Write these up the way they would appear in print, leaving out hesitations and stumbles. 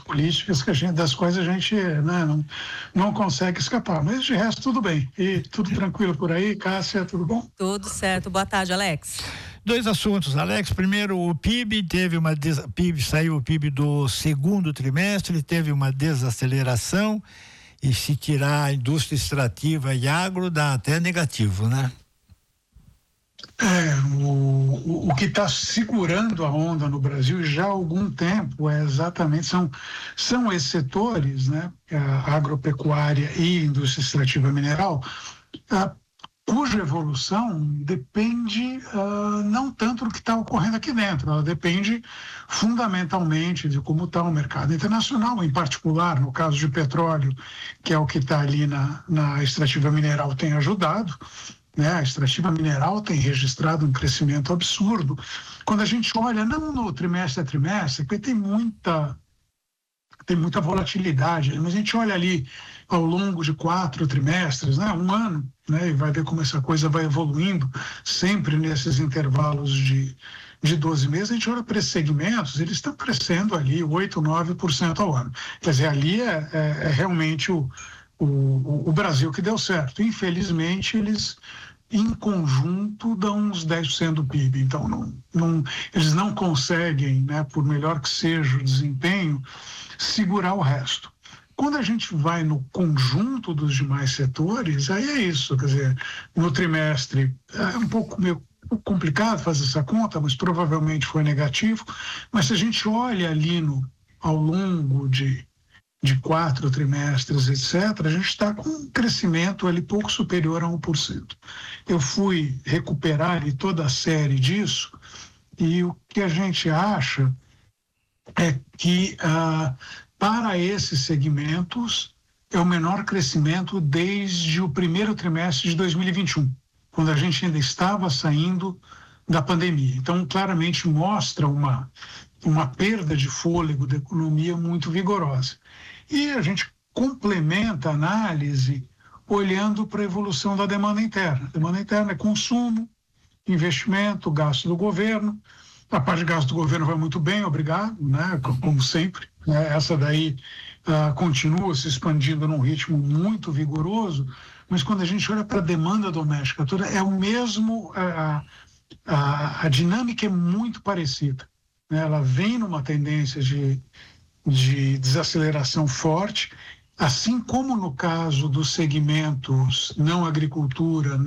políticas das quais a gente, né, não consegue escapar. Mas de resto, tudo bem. E tudo tranquilo por aí. Cássia, tudo bom? Tudo certo. Boa tarde, Alex. Dois assuntos, Alex. Primeiro, o PIB saiu o PIB do segundo trimestre, teve uma desaceleração, e se tirar a indústria extrativa e agro, dá até negativo, né? O que está segurando a onda no Brasil já há algum tempo são esses setores, né, a agropecuária e indústria extrativa mineral, cuja evolução depende não tanto do que está ocorrendo aqui dentro, ela depende fundamentalmente de como está o mercado internacional, em particular no caso de petróleo, que é o que está ali na extrativa mineral, tem ajudado, né? A extrativa mineral tem registrado um crescimento absurdo. Quando a gente olha, não no trimestre a trimestre, porque tem muita volatilidade, mas a gente olha ali ao longo de 4 trimestres, né, um ano, né, e vai ver como essa coisa vai evoluindo, sempre nesses intervalos de 12 meses, a gente olha para esses segmentos, eles estão crescendo ali 8, 9% ao ano. Quer dizer, ali é realmente o Brasil que deu certo. Infelizmente, eles em conjunto dão uns 10% do PIB, então eles não conseguem, né, por melhor que seja o desempenho, segurar o resto. Quando a gente vai no conjunto dos demais setores, aí é isso, quer dizer, no trimestre é um pouco meio complicado fazer essa conta, mas provavelmente foi negativo, mas se a gente olha ali ao longo de 4 trimestres, etc., a gente está com um crescimento ali pouco superior a 1%. Eu fui recuperar ali toda a série disso, e o que a gente acha é que para esses segmentos é o menor crescimento desde o primeiro trimestre de 2021, quando a gente ainda estava saindo da pandemia. Então, claramente mostra uma perda de fôlego da economia muito vigorosa. E a gente complementa a análise olhando para a evolução da demanda interna. A demanda interna é consumo, investimento, gasto do governo. A parte de gasto do governo vai muito bem, obrigado, né? Como sempre. Né? Essa daí continua se expandindo num ritmo muito vigoroso, mas quando a gente olha para a demanda doméstica toda, é o mesmo, a dinâmica é muito parecida. Né? Ela vem numa tendência de desaceleração forte, assim como no caso dos segmentos não agricultura,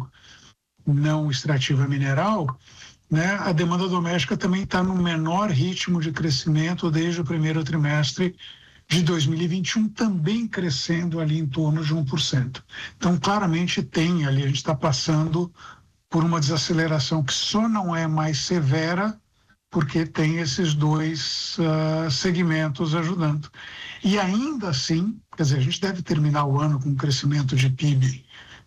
não extrativa mineral, né, a demanda doméstica também está no menor ritmo de crescimento desde o primeiro trimestre de 2021, também crescendo ali em torno de 1%. Então, claramente tem ali, a gente está passando por uma desaceleração que só não é mais severa, porque tem esses dois segmentos ajudando. E ainda assim, quer dizer, a gente deve terminar o ano com um crescimento de PIB,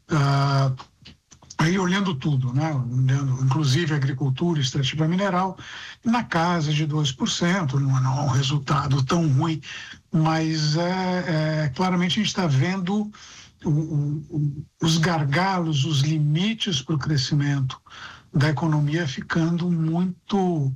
aí olhando tudo, né? Olhando, inclusive agricultura, extrativa mineral, na casa de 2%, não é um resultado tão ruim, mas claramente a gente está vendo os gargalos, os limites para o crescimento da economia ficando muito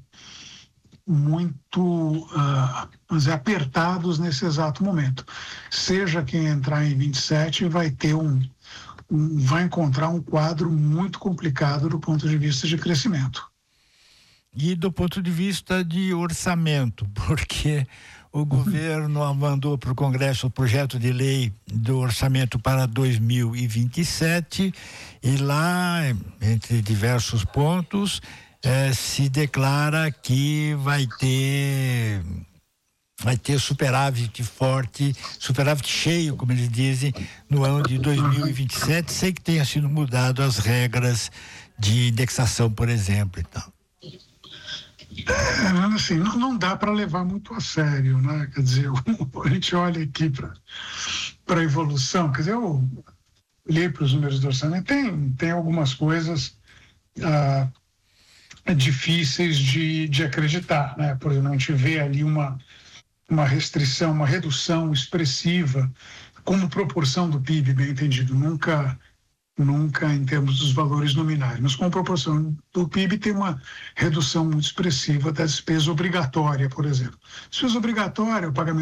vamos dizer, apertados nesse exato momento. Seja quem entrar em 27 vai encontrar um quadro muito complicado do ponto de vista de crescimento. E do ponto de vista de orçamento, porque o governo mandou para o Congresso o projeto de lei do orçamento para 2027 e lá, entre diversos pontos, se declara que vai ter superávit forte, superávit cheio, como eles dizem, no ano de 2027, sem que tenha sido mudado as regras de indexação, por exemplo, então. Assim, não dá para levar muito a sério, né? Quer dizer, a gente olha aqui para a evolução, quer dizer, eu olhei para os números do orçamento, tem algumas coisas difíceis de acreditar, né? Por exemplo, a gente vê ali uma restrição, uma redução expressiva como proporção do PIB, bem entendido, nunca em termos dos valores nominais, mas com proporção do PIB tem uma redução muito expressiva da despesa obrigatória, por exemplo. Despesa obrigatória, o pagamento